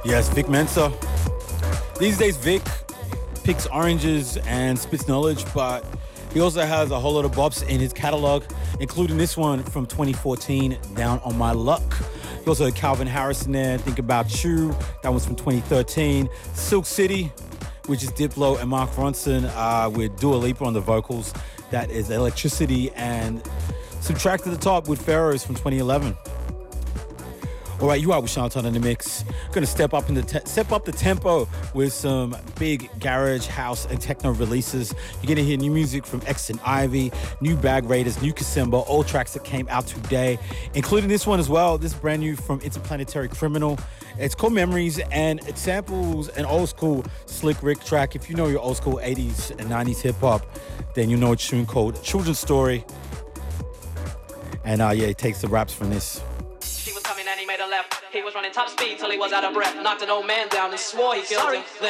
Yes, Vic Mensa. These days, Vic picks oranges and spits knowledge, but he also has a whole lot of bops in his catalog, including this one from 2014, Down on My Luck. He also had Calvin Harris in there, Think About You. That one's from 2013. Silk City, which is Diplo and Mark Ronson with Dua Lipa on the vocals. That is Electricity, and Subtract to the Top with Pharaohs from 2011. All right, you are with Shanton in the mix. Gonna step up the tempo with some big garage, house, and techno releases. You're gonna hear new music from X and Ivy, new Bag Raiders, new Kasimba, all tracks that came out today, including this one as well. This is brand new from Interplanetary Criminal. It's called Memories, and it samples an old school Slick Rick track. If you know your old school 80s and 90s hip hop, then you know a tune called Children's Story. And yeah, it takes the raps from this. He was coming and he made a left. He was running top speed till he was out of breath. Knocked an old man down and swore he killed him. Then